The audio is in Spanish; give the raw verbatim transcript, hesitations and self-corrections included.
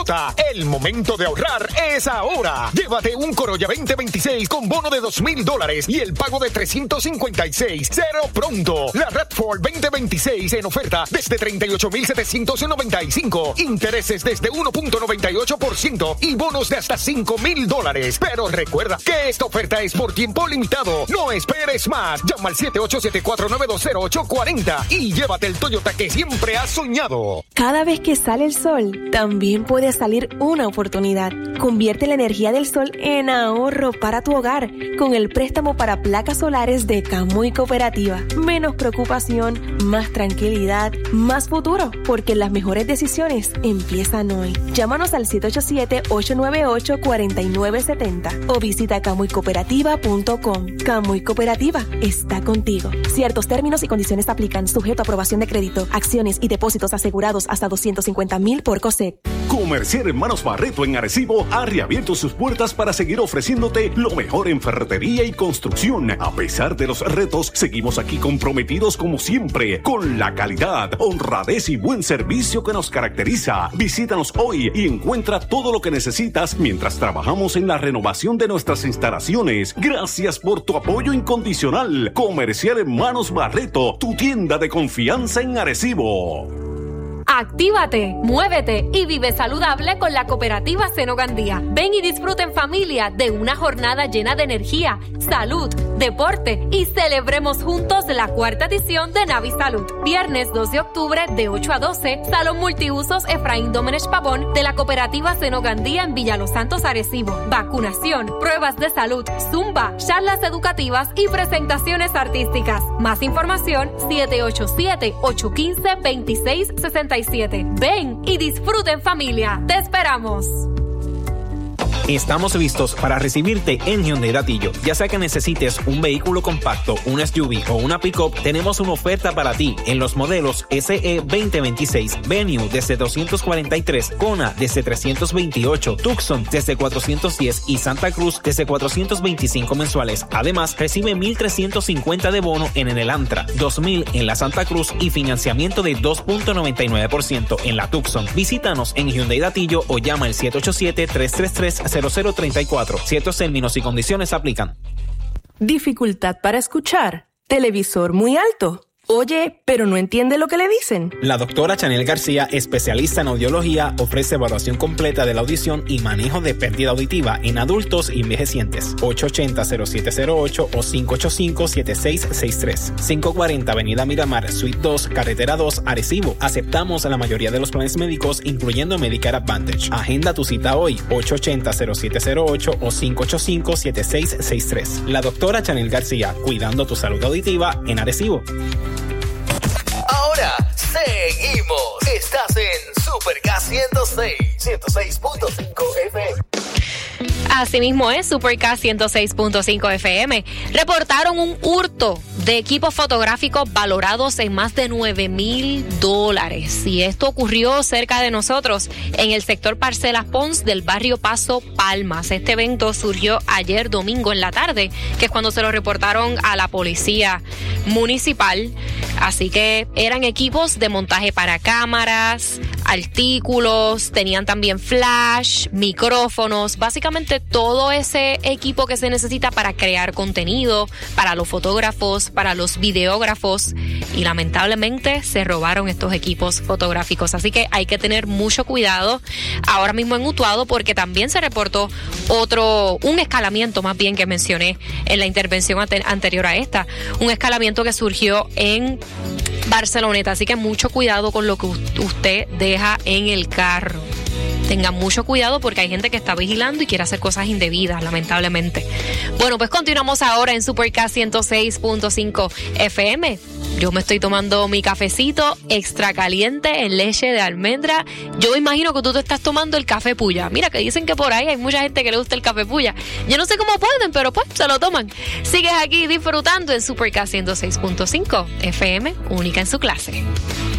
Toyota. El momento de ahorrar es ahora. Llévate un Corolla veinte veintiséis con bono de dos mil dólares y el pago de trescientos cincuenta y seis. Cero pronto. La Radford veinte veintiséis en oferta desde treinta y ocho mil setecientos noventa y cinco. Intereses desde uno punto noventa y ocho por ciento y bonos de hasta cinco mil dólares. Pero recuerda que esta oferta es por tiempo limitado. No esperes más. Llama al siete ocho siete cuatro nueve dos cero ocho cuatro cero y llévate el Toyota que siempre has soñado. Cada vez que sale el sol, también puede salir una oportunidad. Convierte la energía del sol en ahorro para tu hogar con el préstamo para placas solares de Camuy Cooperativa. Menos preocupación, más tranquilidad, más futuro, porque las mejores decisiones empiezan hoy. Llámanos al siete ocho siete, ocho nueve ocho, cuatro nueve siete cero o visita camuy cooperativa punto com. Camuy Cooperativa está contigo. Ciertos términos y condiciones aplican, sujeto a aprobación de crédito, acciones y depósitos asegurados hasta doscientos cincuenta mil por COSEC. Comercial Hermanos Barreto en Arecibo ha reabierto sus puertas para seguir ofreciéndote lo mejor en ferretería y construcción. A pesar de los retos, seguimos aquí comprometidos como siempre con la calidad, honradez y buen servicio que nos caracteriza. Visítanos hoy y encuentra todo lo que necesitas mientras trabajamos en la renovación de nuestras instalaciones. Gracias por tu apoyo incondicional. Comercial Hermanos Barreto, tu tienda de confianza en Arecibo. Actívate, muévete y vive saludable con la cooperativa Senogandía. Ven y disfruta en familia de una jornada llena de energía, salud, deporte y celebremos juntos la cuarta edición de Navi Salud. Viernes dos de octubre de ocho a doce, Salón Multiusos Efraín Domenech Pavón de la cooperativa Senogandía en Villa Los Santos, Arecibo. Vacunación, pruebas de salud, zumba, charlas educativas y presentaciones artísticas. Más información siete ocho siete, ocho uno cinco, dos seis seis siete. Ven y disfruta en familia. Te esperamos. Estamos listos para recibirte en Hyundai Ratillo. Ya sea que necesites un vehículo compacto, un S U V o una pick-up, tenemos una oferta para ti en los modelos S E veinte veintiséis, Venue desde doscientos cuarenta y tres, Kona desde trescientos veintiocho, Tucson desde cuatrocientos diez y Santa Cruz desde cuatrocientos veinticinco mensuales. Además, recibe mil trescientos cincuenta de bono en el Elantra, dos mil en la Santa Cruz y financiamiento de dos punto noventa y nueve por ciento en la Tucson. Visítanos en Hyundai Ratillo o llama al siete ocho siete, tres tres tres, cero cero tres cuatro. Ciertos términos y condiciones aplican. Dificultad para escuchar. Televisor muy alto. Oye, pero no entiende lo que le dicen. La doctora Chanel García, especialista en audiología, ofrece evaluación completa de la audición y manejo de pérdida auditiva en adultos y envejecientes. ocho ocho cero, cero siete cero ocho o cinco ocho cinco, siete seis seis tres. quinientos cuarenta Avenida Miramar, Suite dos, Carretera dos, Arecibo. Aceptamos la mayoría de los planes médicos, incluyendo Medicare Advantage. Agenda tu cita hoy, ocho ocho cero, cero siete cero ocho o cinco ocho cinco, siete seis seis tres. La doctora Chanel García, cuidando tu salud auditiva en Arecibo. Ahora seguimos. Estás en Super K ciento seis, ciento seis punto cinco F M. Asimismo es Super K ciento seis punto cinco F M. Reportaron un hurto de equipos fotográficos valorados en más de nueve mil dólares. Y esto ocurrió cerca de nosotros, en el sector Parcelas Pons del barrio Paso Palmas. Este evento surgió ayer domingo en la tarde, que es cuando se lo reportaron a la policía municipal. Así que eran equipos de montaje para cámaras, artículos, tenían también flash, micrófonos, básicamente todo ese equipo que se necesita para crear contenido, para los fotógrafos, para los videógrafos, y lamentablemente se robaron estos equipos fotográficos. Así que hay que tener mucho cuidado ahora mismo en Utuado, porque también se reportó otro, un escalamiento más bien que mencioné en la intervención ante, anterior a esta, un escalamiento que surgió en Barceloneta. Así que mucho cuidado con lo que usted deja en el carro. Tengan mucho cuidado porque hay gente que está vigilando y quiere hacer cosas indebidas, lamentablemente. Bueno, pues continuamos ahora en Super K ciento seis punto cinco F M. Yo me estoy tomando mi cafecito extra caliente en leche de almendra. Yo imagino que tú te estás tomando el café puya. Mira que dicen que por ahí hay mucha gente que le gusta el café puya. Yo no sé cómo pueden, pero pues se lo toman. Sigues aquí disfrutando en Super K ciento seis punto cinco F M, única en su clase.